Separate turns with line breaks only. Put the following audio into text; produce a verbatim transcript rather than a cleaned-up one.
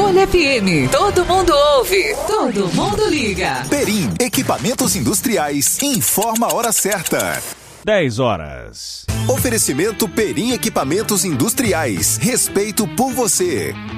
Folha F M. Todo mundo ouve, todo mundo liga.
Perim, equipamentos industriais, informa a hora certa.
dez horas.
Oferecimento Perim Equipamentos Industriais. Respeito por você.